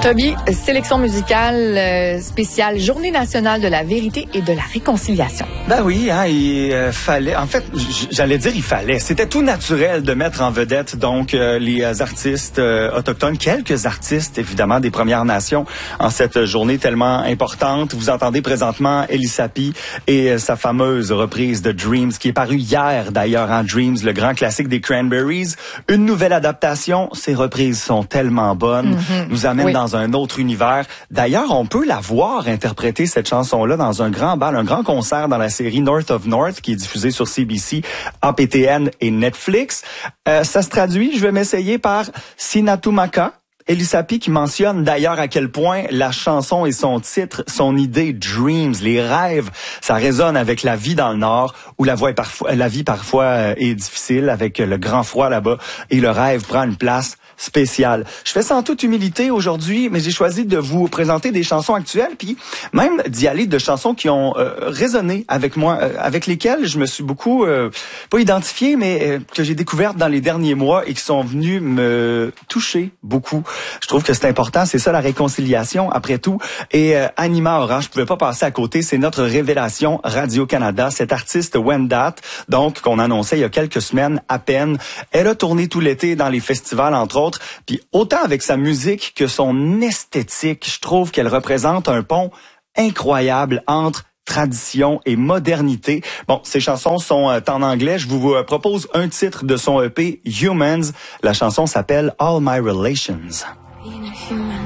Toby, sélection musicale spéciale Journée nationale de la vérité et de la réconciliation. Ben oui, hein, il fallait, en fait, j'allais dire il fallait. C'était tout naturel de mettre en vedette donc les artistes autochtones, quelques artistes évidemment des Premières Nations en cette journée tellement importante. Vous entendez présentement Elie Sapi et sa fameuse reprise de Dreams qui est parue hier d'ailleurs en Dreams, le grand classique des Cranberries. Une nouvelle adaptation, ces reprises sont tellement bonnes, nous amènent dans un autre univers. D'ailleurs, on peut la voir interpréter cette chanson-là dans un grand bal, un grand concert dans la série North of North qui est diffusée sur CBC, APTN et Netflix. Ça se traduit, je vais m'essayer par Sinatumaka. Elie Sapi qui mentionne d'ailleurs à quel point la chanson et son titre, son idée, Dreams, les rêves, ça résonne avec la vie dans le Nord où la vie parfois est difficile avec le grand froid là-bas et le rêve prend une place spéciale. Je fais ça en toute humilité aujourd'hui, mais j'ai choisi de vous présenter des chansons actuelles, puis même d'y aller de chansons qui ont résonné avec moi, avec lesquelles je me suis beaucoup, pas identifié, mais que j'ai découvertes dans les derniers mois et qui sont venues me toucher beaucoup. Je trouve que c'est important, c'est ça la réconciliation après tout. Et Anima Orange, je pouvais pas passer à côté, c'est notre révélation Radio-Canada, cette artiste Wendat, donc qu'on annonçait il y a quelques semaines à peine. Elle a tourné tout l'été dans les festivals, entre autres. Puis autant avec sa musique que son esthétique, je trouve qu'elle représente un pont incroyable entre tradition et modernité. Bon, ces chansons sont en anglais. Je vous propose un titre de son EP, Humans. La chanson s'appelle All My Relations.